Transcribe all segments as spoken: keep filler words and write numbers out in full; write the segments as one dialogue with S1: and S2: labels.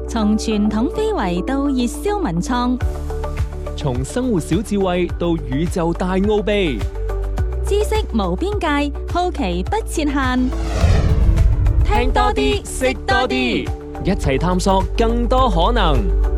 S1: 從傳統非遺到熱銷文創，
S2: 從生活小智慧到宇宙大奧秘，
S1: 知識無邊界，好奇不設限。
S2: 聽多啲，識多啲，一齊探索更多可能。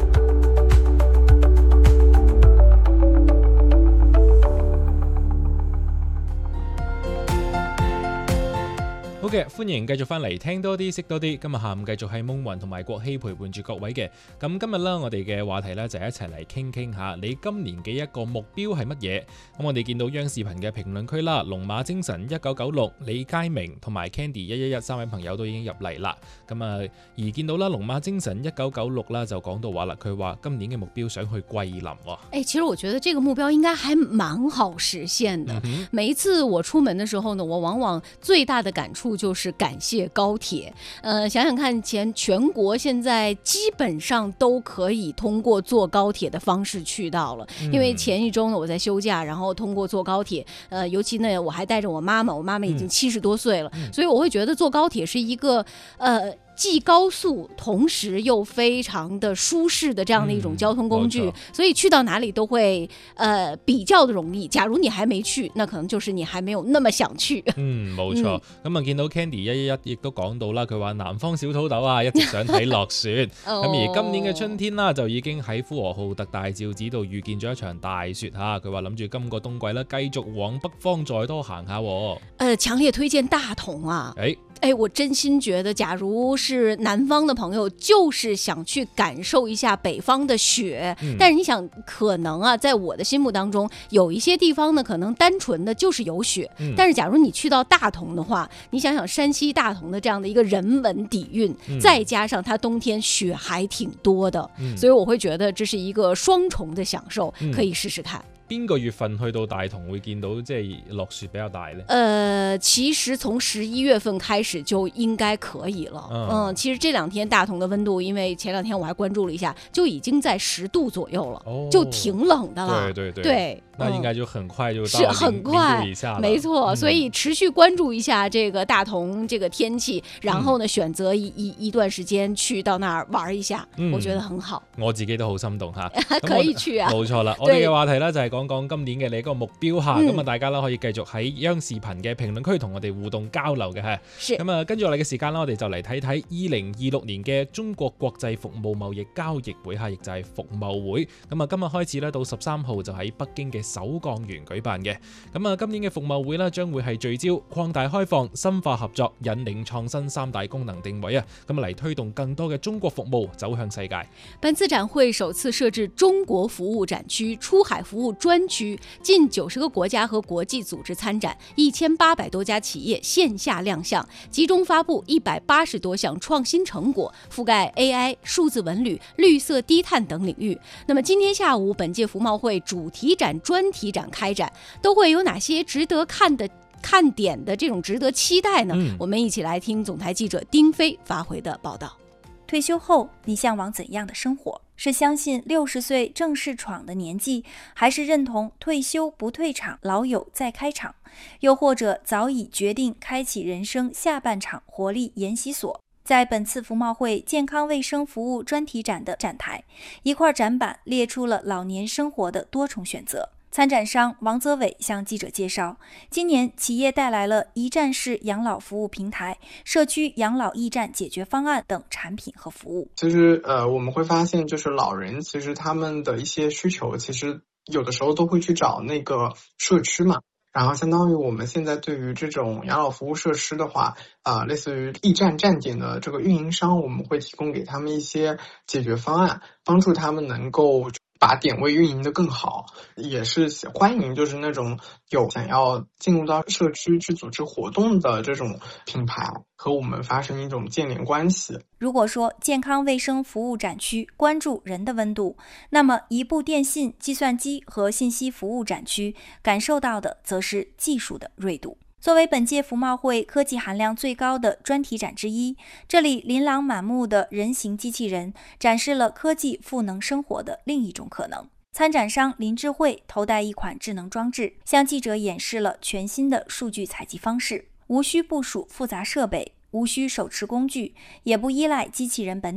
S3: 好嘅，歡迎繼續翻嚟聽多啲識多啲。今日下午繼續係夢雲同埋國希陪伴住各位嘅。咁今日啦，我哋嘅話題咧就係一齊嚟傾傾下你今年嘅一個目標係乜嘢。咁我哋見到央視頻嘅評論區啦，龍馬精神一九九六、李佳明同埋 Candy 一一一三位朋友都已經入嚟啦。咁啊，而見到啦，龍馬精神一九九六啦就講到話啦，佢話今年嘅目標想去桂林。
S4: 哎，其實我覺得這個目標應該還蠻好實現的。嗯、每一次我出門的時候呢，我往往最大的感觸就是感謝高鐵。呃，想想看，前全國現在基本上都可以通過坐高鐵的方式去到了。因為前一周呢，我在休假，然後通過坐高鐵，呃，尤其呢，我還帶着我媽媽，我媽媽已經七十多歲了，嗯、所以我會覺得坐高鐵是一個，呃。既高速，同時又非常的舒適的這樣的一種交通工具，嗯、所以去到哪裡都會呃比較的容易。假如你還沒去，那可能就是你還沒有那麼想去。嗯，
S3: 冇錯。咁、嗯、啊，見到 Candy 一一一亦都講到啦，佢話南方小土豆啊，一直想睇落雪。咁、哦、而今年嘅春天啦，就已經喺呼和浩特大昭寺度遇見咗一場大雪吓。佢話諗住今個冬季咧，繼續往北方再多行下。
S4: 呃，強烈推薦大同啊！誒。哎，我真心覺得，假如是南方的朋友，就是想去感受一下北方的雪。嗯、但是你想，可能啊，在我的心目當中，有一些地方呢，可能單純的就是有雪。嗯、但是假如你去到大同的話，你想想山西大同的這樣的一個人文底蘊，嗯、再加上它冬天雪還挺多的，嗯、所以我會覺得這是一個雙重的享受，嗯、可以試試看。
S3: 邊個月份去到大同會見到即係落雪比較大呢？
S4: 呃，其實從十一月份開始就應該可以了。嗯，嗯，其實這兩天大同的溫度，因為前兩天我還關注了一下，就已經在十度左右了，哦、就挺冷的了。
S3: 對對對。
S4: 對，
S3: 那應該就很快就到
S4: 是很快，
S3: 以下了
S4: 沒錯。所以持續關注一下這個大同這個天氣，然後呢、嗯、選擇一一一段時間去到那兒玩一下，嗯、我覺得很好。
S3: 我自己都好心動吓，
S4: 可以去啊。
S3: 冇錯啦，我哋嘅話題呢就係講講今年嘅你一個目標吓，咁啊、嗯、大家咧可以繼續喺央視頻嘅評論區同我哋互動交流嘅吓。咁啊跟住落嚟嘅時間啦，我哋就嚟睇睇二零二六年嘅中國國際服務貿易交易會吓，亦就係服貿會。咁啊今日開始咧到十三號就喺北京嘅首鋼園舉辦嘅。咁啊今年嘅服貿會咧將會係聚焦擴大開放、深化合作、引領創新三大功能定位啊，咁啊嚟推動更多嘅中國服務走向世界。
S4: 本次展會首次設置中國服務展區、出海服務專區。近九十個國家和國際組織參展，一千八百多家企業線下亮相，集中發布一百八十多項創新成果，覆蓋 A I、數字文旅、綠色低碳等領域。那麼今天下午，本屆服貿會主題展、專題展開展，都會有哪些值得看的看點的這種值得期待呢？嗯、我們一起來聽總台記者丁飛發回的報道。
S5: 退休後，你向往怎樣的生活？是相信六十歲正式闖的年紀，還是認同退休不退場，老友再開場？又或者早已決定開啟人生下半場活力研習所？在本次服貿會健康衛生服務專題展的展台，一塊展板列出了老年生活的多重選擇。參展商王澤偉向記者介紹，今年企業帶來了一站式養老服務平台、社區養老驛站解決方案等產品和服務。
S6: 其實呃，我們會發現就是老人其實他們的一些需求，其實有的時候都會去找那個社區嘛，然後相當於我們現在對於這種養老服務設施的話，啊、呃，類似於驛站站點的這個運營商，我們會提供給他們一些解決方案，幫助他們能夠把點位運營得更好，也是歡迎就是那種有想要進入到社區去組織活動的這種品牌和我們發生一種建聯關係。
S5: 如果說健康衛生服務展區關注人的溫度，那麼一部電信、計算機和信息服務展區感受到的則是技術的銳度。作為本屆服貿會科技含量最高的專題展之一，這裡琳琅滿目的人形機器人展示了科技賦能生活的另一種可能。參展商林智慧頭戴一款智能裝置，向記者演示了全新的數據採集方式，無需部署複雜設備，無需手持工具，也不依賴機器人本體，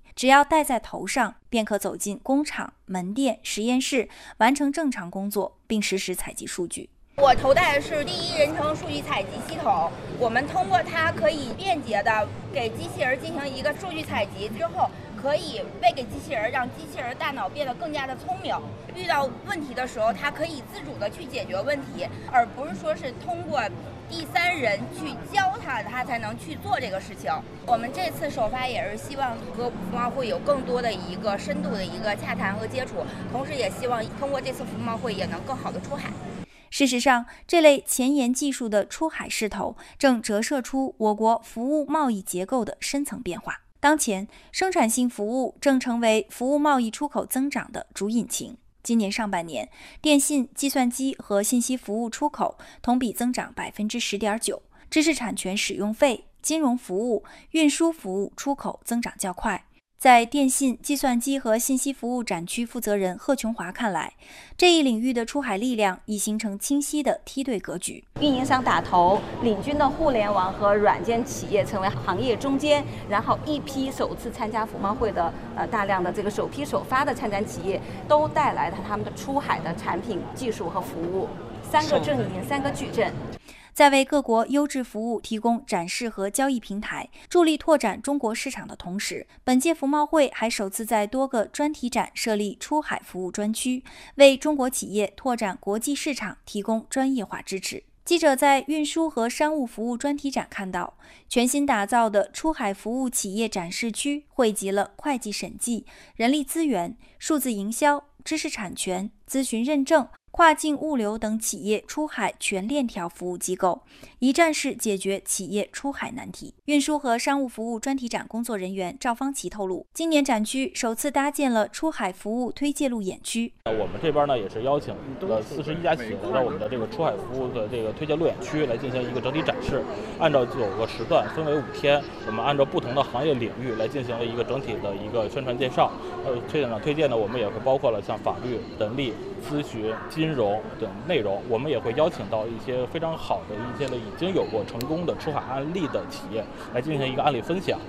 S5: 只要戴在头上，便可走进工厂、门店、实验室，完成正常工作，并实时采集数据。
S7: 我头戴的是第一人称数据采集系统，我们通过它可以便捷的给机器人进行一个数据采集之后，可以喂给机器人，让机器人大脑变得更加的聪明。遇到问题的时候，它可以自主的去解决问题，而不是说是通过第三人去教它，它才能去做这个事情。我们这次首发也是希望和服贸会有更多的一个深度的一个洽谈和接触，同时也希望通过这次服贸会也能更好的出海。
S5: 事实上，这类前沿技术的出海势头正折射出我国服务贸易结构的深层变化。当前，生产性服务正成为服务贸易出口增长的主引擎。今年上半年，电信、计算机和信息服务出口同比增长 百分之十点九， 知识产权使用费、金融服务、运输服务出口增长较快。在电信、计算机和信息服务展区负责人贺琼华看来，这一领域的出海力量已形成清晰的梯队格局。
S8: 运营商打头，领军的互联网和软件企业成为行业中坚，然后一批首次参加服贸会的呃大量的这个首批首发的参展企业，都带来了他们的出海的产品、技术和服务，三个阵营，三个矩阵。
S5: 在为各国优质服务提供展示和交易平台，助力拓展中国市场的同时，本届服贸会还首次在多个专题展设立出海服务专区，为中国企业拓展国际市场提供专业化支持。记者在运输和商务服务专题展看到，全新打造的出海服务企业展示区汇集了会计审计、人力资源、数字营销、知识产权、咨询认证、跨境物流等企业出海全链条服务机构，一站式解决企业出海难题。运输和商务服务专题展工作人员赵方奇透露，今年展区首次搭建了出海服务推介路演区。
S9: 我们这边呢也是邀请了四十一家企业来到我们的这个出海服务的这个推介路演区来进行一个整体展示，按照九个时段分为五天，我们按照不同的行业领域来进行了一个整体的一个宣传介绍。呃，推展推荐呢，我们也会包括了像法律、人力、咨询、金融等内容，我们也会邀请到一些非常好的一些的已經有過成功的出海案例的企業來進行一個案例分享。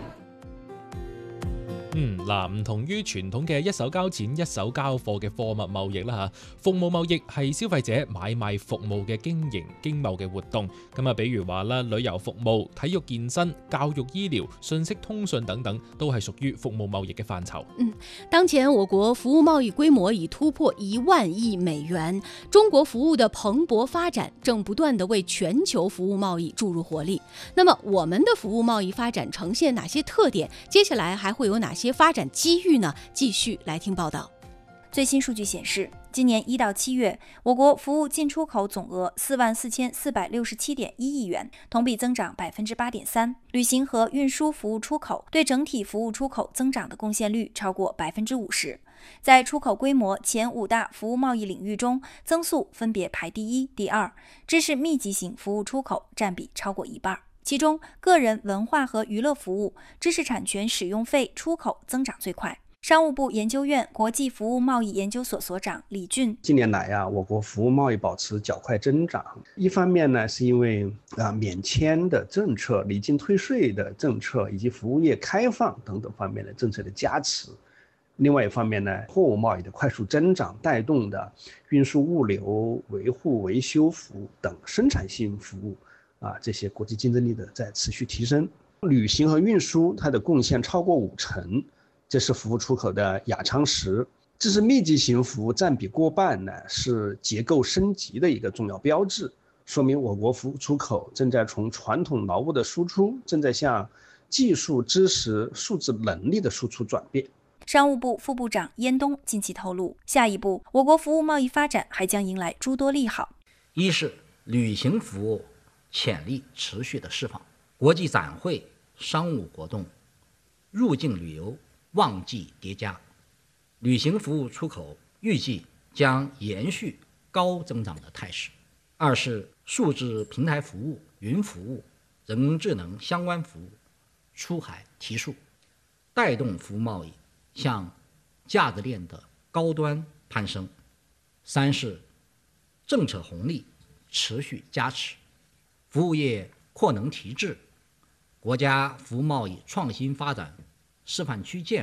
S3: 嗯，嗱，唔同於傳統嘅一手交錢一手交貨嘅貨物貿易啦嚇，服務貿易係消費者買賣服務嘅經營經貿嘅活動。咁啊，比如話啦，旅遊服務、體育健身、教育醫療、信息通訊等等，都係屬於服務貿易嘅範疇。
S4: 嗯，當前我國服務貿易規模已突破一萬億美元，中國服務的蓬勃發展正不斷地為全球服務貿易注入活力。那麼，我們的服務貿易發展呈現哪些特點？接下來還會有哪些些發展機遇呢？繼續來聽報道。
S5: 最新數據顯示，今年一到七月，我國服務進出口總額四萬四千四百六十七點一億元，同比增長百分之八點三。旅行和運輸服務出口對整體服務出口增長的貢獻率超過百分之五十。在出口規模前五大服務貿易領域中，增速分別排第一、第二，知識密集型服務出口佔比超過一半。其中，個人文化和娛樂服務、知識產權使用費出口增長最快。商務部研究院國際服務貿易研究所所長李俊：
S10: 近年來啊，我國服務貿易保持較快增長。一方面呢，是因為啊免簽的政策、離境退稅的政策以及服務業開放等等方面的政策的加持。另外一方面呢，貨物貿易的快速增長帶動的運輸物流、維護維修服務等生產性服務。啊，這些國際競爭力的在持續提升，旅行和運輸它的貢獻超過五成，這是服務出口的亞長實。知識密集型服務佔比過半呢，是結構升級的一個重要標誌，說明我國服務出口正在從傳統勞務的輸出，正在向技術知識、數字能力的輸出轉變。
S5: 商務部副部長燕東近期透露，下一步我國服務貿易發展還將迎來諸多利好。
S11: 一是旅行服務潛力持續的釋放，國際展會、商務活動、入境旅遊旺季疊加，旅行服務出口預計將延續高增長的態勢。二是數字平台服務、雲服務、人工智能相關服務出海提速，帶動服務貿易向價值鏈的高端攀升。三是政策紅利持續加持，服務業擴能提質，國家服務貿易創新發展示範區建設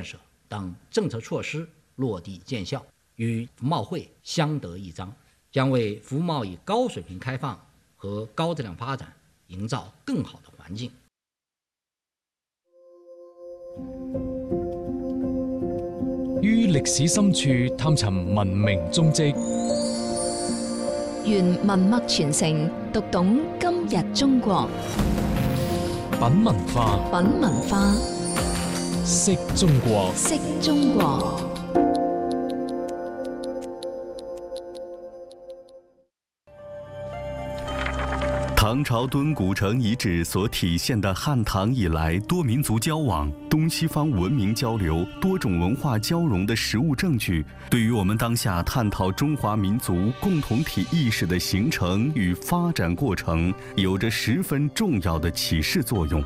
S11: 等政策措施落地见效，与服贸会相得益彰，将为服务贸易高水平开放和高质量发展营造更好的环境。
S12: 於歷史深處探尋文明蹤跡，
S13: 願文脈傳承，讀懂今日中國。
S12: 品文化，
S13: 品文化，
S12: 識中國，
S13: 識中國。
S14: 唐朝敦古城遗址所体现的汉唐以来多民族交往、东西方文明交流、多种文化交融的实物证据，对于我们当下探讨中华民族共同体意識的形成與發展過程，有着十分重要的啟示作用。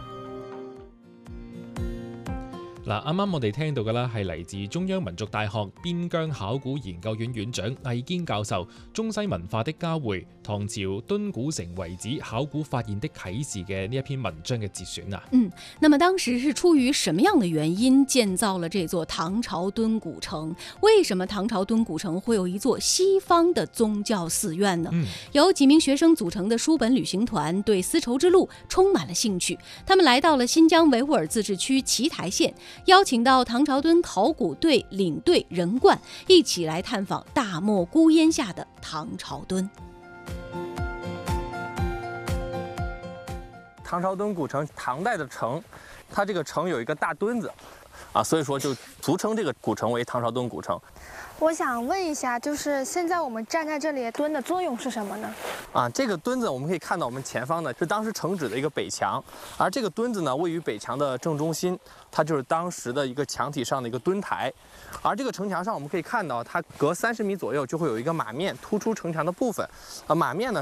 S3: 嗱，啱啱我哋聽到嘅啦，係嚟自中央民族大學邊疆考古研究院院長魏堅教授中西文化的交匯，唐朝敦古城遺址考古發現的啟示嘅呢一篇文章嘅節選啊。
S4: 嗯，那麼當時是出於什麼樣的原因建造了這座唐朝敦古城？為什麼唐朝敦古城會有一座西方的宗教寺院呢？嗯、由幾名學生組成的書本旅行團對絲綢之路充滿了興趣，他們來到了新疆維吾爾自治區奇台縣，邀請到唐朝敦考古隊領隊任冠一起來探訪大漠孤煙下的唐朝敦。
S15: 唐朝敦古城，唐代的城，它这个城有一个大墩子，啊，所以说就俗称这个古城为唐朝敦古城。
S16: 我想问一下，就是现在我们站在这里，墩的作用是什么呢？
S15: 啊，这个墩子我们可以看到，我们前方呢是当时城址的一个北墙，而这个墩子呢位于北墙的正中心，它就是当时的一个墙体上的一个墩台。而这个城墙上我们可以看到，它隔三十米左右就会有一个马面突出城墙的部分，呃，马面呢